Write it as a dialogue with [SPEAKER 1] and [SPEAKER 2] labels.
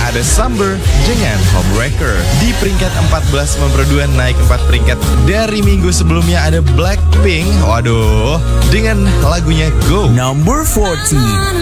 [SPEAKER 1] ada Summer dengan Homewrecker. Di peringkat 14 nomor 2 naik 4 peringkat dari minggu sebelumnya ada Blackpink. Waduh, dengan lagunya Go.
[SPEAKER 2] Number 14.